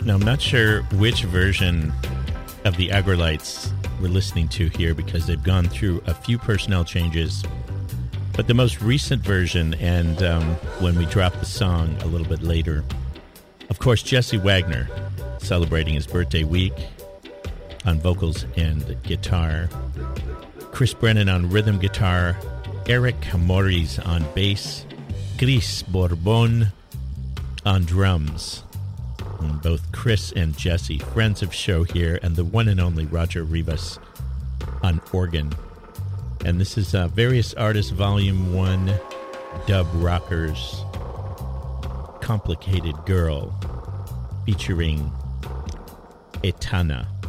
Now, I'm not sure which version of the Aggrolites we're listening to here because they've gone through a few personnel changes. But the most recent version, and when we drop the song a little bit later, of course, Jesse Wagner celebrating his birthday week on vocals and guitar. Chris Brennan on rhythm guitar. Eric Morris on bass. Chris Bourbon on drums. And both Chris and Jesse, friends of show here, and the one and only Roger Rivas on organ. And this is Various Artists Volume 1, Dub Rockers, Complicated Girl, featuring Etana.